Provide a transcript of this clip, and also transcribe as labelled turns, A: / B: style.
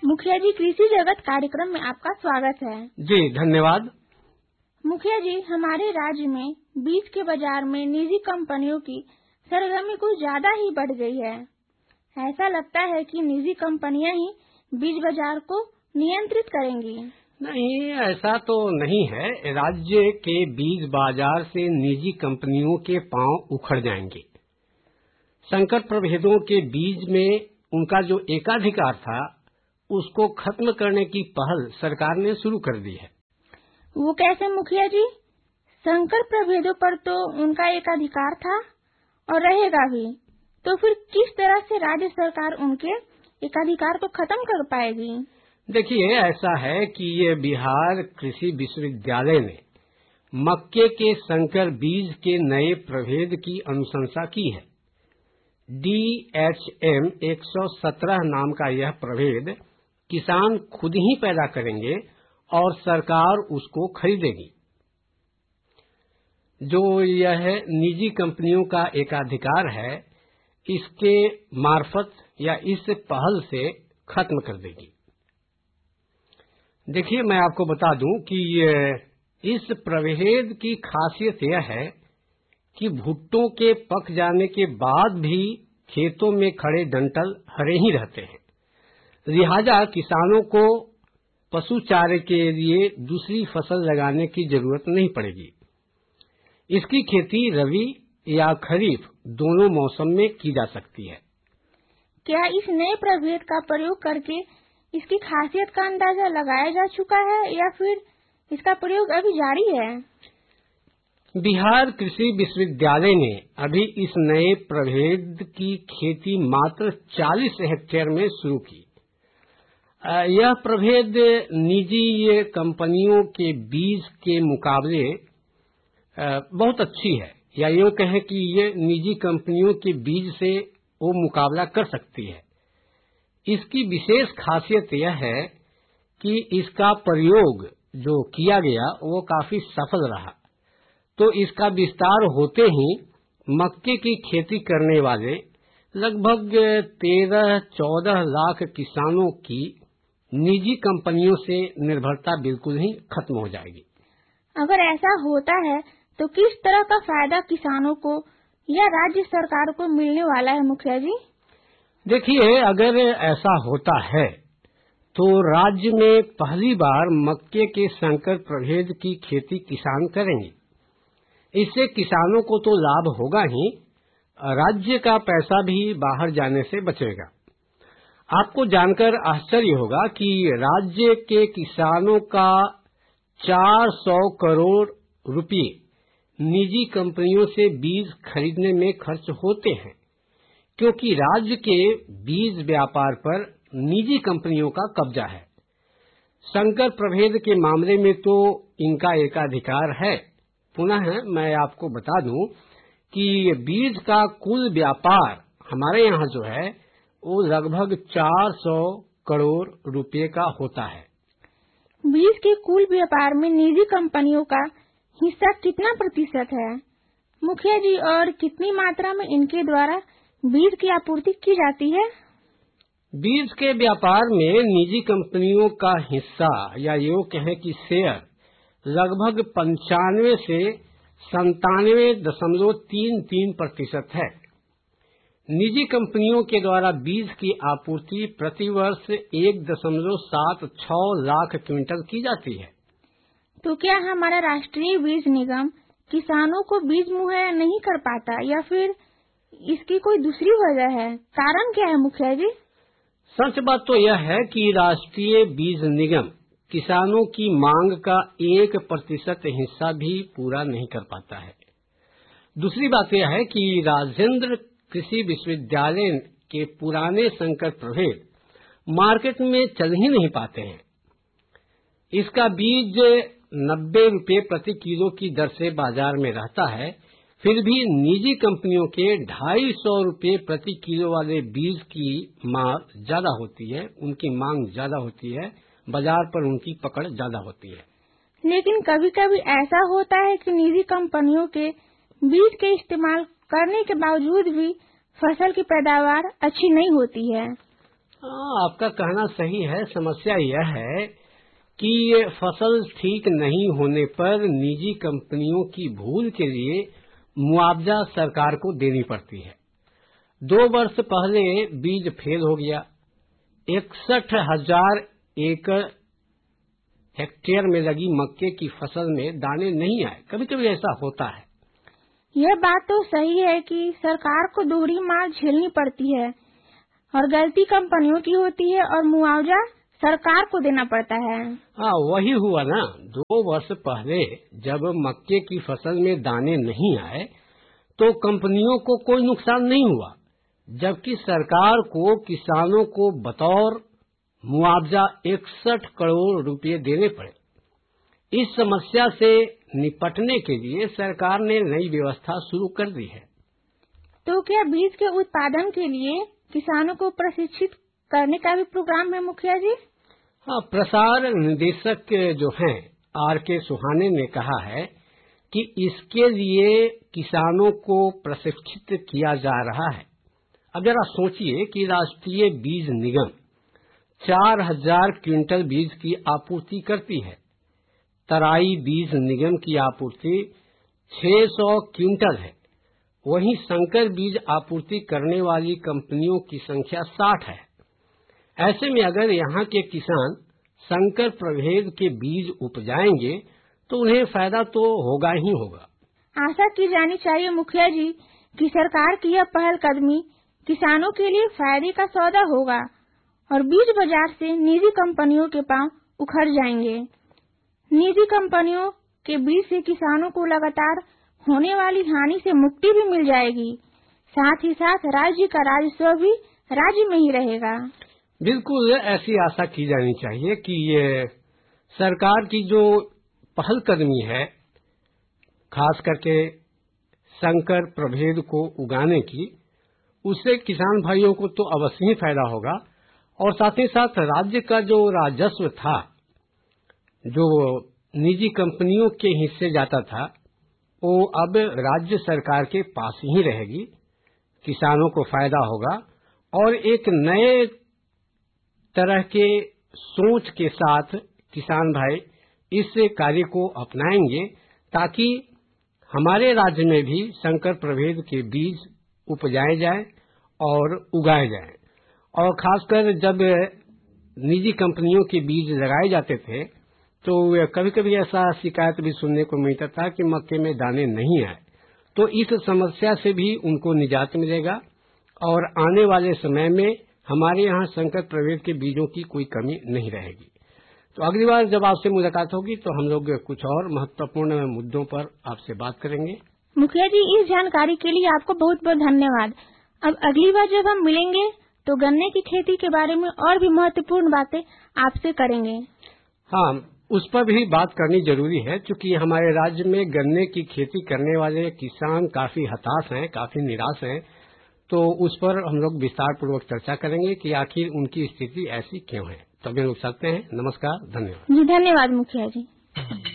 A: मुखिया जी, कृषि जगत कार्यक्रम में आपका स्वागत है।
B: जी धन्यवाद।
A: मुखिया जी, हमारे राज्य में बीज के बाजार में निजी कंपनियों की सरगर्मी कुछ ज्यादा ही बढ़ गई है। ऐसा लगता है कि निजी कंपनियां ही बीज बाजार को नियंत्रित करेंगी।
B: नहीं, ऐसा तो नहीं है। राज्य के बीज बाजार से निजी कंपनियों के पांव उखड़ जाएंगे। संकर प्रभेदों के बीज में उनका जो एकाधिकार था उसको खत्म करने की पहल सरकार ने शुरू कर दी है।
A: वो कैसे मुखिया जी? संकर प्रभेदों पर तो उनका एकाधिकार था और रहेगा भी, तो फिर किस तरह से राज्य सरकार उनके एकाधिकार को खत्म कर पाएगी?
B: देखिए, ऐसा है कि ये बिहार कृषि विश्वविद्यालय ने मक्के के संकर बीज के नए प्रभेद की अनुशंसा की है। DHM 117 नाम का यह प्रभेद किसान खुद ही पैदा करेंगे और सरकार उसको खरीदेगी। जो यह निजी कंपनियों का एकाधिकार है, इसके मार्फत या इस पहल से खत्म कर देगी। देखिए, मैं आपको बता दूं कि इस प्रभेद की खासियत यह है कि भुट्टों के पक जाने के बाद भी खेतों में खड़े डंठल हरे ही रहते हैं। लिहाजा किसानों को पशु चारे के लिए दूसरी फसल लगाने की जरूरत नहीं पड़ेगी। इसकी खेती रबी या खरीफ दोनों मौसम में की जा सकती है।
A: क्या इस नए प्रभेद का प्रयोग करके इसकी खासियत का अंदाजा लगाया जा चुका है या फिर इसका प्रयोग अभी जारी है?
B: बिहार कृषि विश्वविद्यालय ने अभी इस नए प्रभेद की खेती मात्र 40 हेक्टेयर में शुरू की। यह प्रभेद निजी कंपनियों के बीज के मुकाबले बहुत अच्छी है, या यूँ कहें कि ये निजी कंपनियों के बीज से वो मुकाबला कर सकती है। इसकी विशेष खासियत यह है कि इसका प्रयोग जो किया गया वो काफी सफल रहा। तो इसका विस्तार होते ही मक्के की खेती करने वाले लगभग 13-14 लाख किसानों की निजी कंपनियों से निर्भरता बिल्कुल ही खत्म हो जाएगी।
A: अगर ऐसा होता है तो किस तरह का फायदा किसानों को या राज्य सरकार को मिलने वाला है मुखिया जी?
B: देखिए, अगर ऐसा होता है तो राज्य में पहली बार मक्के के संकर प्रभेद की खेती किसान करेंगे। इससे किसानों को तो लाभ होगा ही, राज्य का पैसा भी बाहर जाने से बचेगा। आपको जानकर आश्चर्य होगा कि राज्य के किसानों का 400 करोड़ रुपए निजी कंपनियों से बीज खरीदने में खर्च होते हैं, क्योंकि राज्य के बीज व्यापार पर निजी कंपनियों का कब्जा है। संकर प्रभेद के मामले में तो इनका एकाधिकार है। पुनः मैं आपको बता दूं कि बीज का कुल व्यापार हमारे यहाँ जो है वो लगभग 400 करोड़ रुपए का होता है।
A: बीज के कुल व्यापार में निजी कंपनियों का हिस्सा कितना प्रतिशत है मुखिया जी, और कितनी मात्रा में इनके द्वारा बीज की आपूर्ति की जाती है?
B: बीज के व्यापार में निजी कंपनियों का हिस्सा या यूँ कहें कि शेयर लगभग 95 से 97.33% है। निजी कंपनियों के द्वारा बीज की आपूर्ति प्रतिवर्ष 1.76 लाख क्विंटल की जाती है।
A: तो क्या हमारा राष्ट्रीय बीज निगम किसानों को बीज मुहैया नहीं कर पाता या फिर इसकी कोई दूसरी वजह है? कारण क्या है मुखिया जी?
B: सच बात तो यह है कि राष्ट्रीय बीज निगम किसानों की मांग का 1% हिस्सा भी पूरा नहीं कर पाता है। दूसरी बात यह है कि राजेंद्र कृषि विश्वविद्यालय के पुराने संकर प्रभेद मार्केट में चल ही नहीं पाते हैं। इसका बीज 90 रुपये प्रति किलो की दर से बाजार में रहता है, फिर भी निजी कंपनियों के 250 रुपये प्रति किलो वाले बीज की मांग ज्यादा होती है, उनकी मांग ज्यादा होती है, बाजार पर उनकी पकड़ ज्यादा होती है।
A: लेकिन कभी कभी ऐसा होता है कि निजी कंपनियों के बीज के इस्तेमाल करने के बावजूद भी फसल की पैदावार अच्छी नहीं होती है।
B: आपका कहना सही है। समस्या यह है कि ये फसल ठीक नहीं होने पर निजी कंपनियों की भूल के लिए मुआवजा सरकार को देनी पड़ती है। 2 वर्ष पहले बीज फेल हो गया, 61,000 एकड़ हेक्टेयर में लगी मक्के की फसल में दाने नहीं आए। कभी कभी ऐसा होता है।
A: यह बात तो सही है कि सरकार को दोहरी मार झेलनी पड़ती है और गलती कंपनियों की होती है और मुआवजा सरकार को देना पड़ता है।
B: हाँ, वही हुआ ना। 2 वर्ष पहले जब मक्के की फसल में दाने नहीं आए तो कंपनियों को कोई नुकसान नहीं हुआ, जबकि सरकार को किसानों को बतौर मुआवजा 61 करोड़ रुपए देने पड़े। इस समस्या से निपटने के लिए सरकार ने नई व्यवस्था शुरू कर दी है।
A: तो क्या बीज के उत्पादन के लिए किसानों को प्रशिक्षित करने का भी प्रोग्राम है मुखिया जी?
B: हाँ, प्रसार निदेशक जो हैं R.K. सुहाने ने कहा है कि इसके लिए किसानों को प्रशिक्षित किया जा रहा है। अगर आप सोचिए कि राष्ट्रीय बीज निगम 4,000 क्विंटल बीज की आपूर्ति करती है, तराई बीज निगम की आपूर्ति 600 क्विंटल है, वहीं संकर बीज आपूर्ति करने वाली कंपनियों की संख्या 60 है। ऐसे में अगर यहाँ के किसान संकर प्रभेद के बीज उपजाएंगे तो उन्हें फायदा तो होगा ही होगा।
A: आशा की जानी चाहिए मुखिया जी कि सरकार की यह पहलकदमी किसानों के लिए फायदे का सौदा होगा और बीज बाजार से निजी कंपनियों के पांव उखड़ जाएंगे। निजी कंपनियों के बीज से किसानों को लगातार होने वाली हानि से मुक्ति भी मिल जाएगी, साथ ही साथ राज्य का राजस्व भी राज्य में ही रहेगा।
B: बिल्कुल ऐसी आशा की जानी चाहिए कि ये सरकार की जो पहलकदमी है, खास करके संकर प्रभेद को उगाने की, उससे किसान भाइयों को तो अवश्य ही फायदा होगा और साथ ही साथ राज्य का जो राजस्व था, जो निजी कंपनियों के हिस्से जाता था, वो अब राज्य सरकार के पास ही रहेगी। किसानों को फायदा होगा और एक नए तरह के सोच के साथ किसान भाई इस कार्य को अपनाएंगे ताकि हमारे राज्य में भी संकर प्रभेद के बीज उपजाए जाएं और उगाए जाएं। और खासकर जब निजी कंपनियों के बीज लगाए जाते थे तो कभी कभी ऐसा शिकायत भी सुनने को मिलता था कि मक्के में दाने नहीं आए। तो इस समस्या से भी उनको निजात मिलेगा और आने वाले समय में हमारे यहाँ संकर प्रभेद के बीजों की कोई कमी नहीं रहेगी। तो अगली बार जब आपसे मुलाकात होगी तो हम लोग कुछ और महत्वपूर्ण मुद्दों पर आपसे बात करेंगे।
A: मुखिया जी, इस जानकारी के लिए आपको बहुत बहुत धन्यवाद। अब अगली बार जब हम मिलेंगे तो गन्ने की खेती के बारे में और भी महत्वपूर्ण बातें आपसे करेंगे।
B: हाँ, उस पर भी बात करनी जरूरी है, क्योंकि हमारे राज्य में गन्ने की खेती करने वाले किसान काफी हताश हैं, काफी निराश हैं। तो उस पर हम लोग विस्तार पूर्वक चर्चा करेंगे कि आखिर उनकी स्थिति ऐसी क्यों है। तो हम लोग चलते हैं। नमस्कार, धन्यवाद।
A: जी धन्यवाद मुखिया जी।